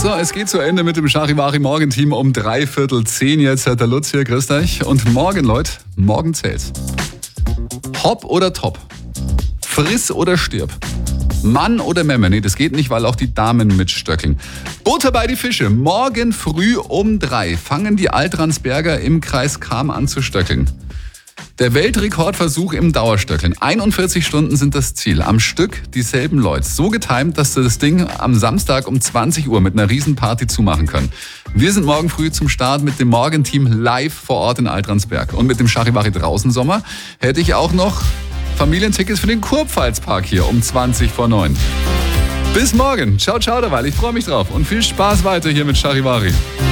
So, es geht zu Ende mit dem Charivari Morgenteam um 9:45 jetzt. Der Lutz hier, grüßt euch. Und morgen, Leute, morgen zählt's. Hopp oder top? Friss oder stirb? Mann oder Memme? Nee, das geht nicht, weil auch die Damen mitstöckeln. Butter bei die Fische. Morgen früh um 3 fangen die Altransberger im Kreis Cham an zu stöckeln. Der Weltrekordversuch im Dauerstöckeln. 41 Stunden sind das Ziel. Am Stück dieselben Leute. So getimt, dass sie das Ding am Samstag um 20 Uhr mit einer Riesenparty zumachen können. Wir sind morgen früh zum Start mit dem Morgenteam live vor Ort in Altransberg. Und mit dem Charivari Draußensommer hätte ich auch noch Familientickets für den Kurpfalzpark hier um 9:20. Bis morgen. Ciao, ciao derweil. Ich freue mich drauf. Und viel Spaß weiter hier mit Charivari.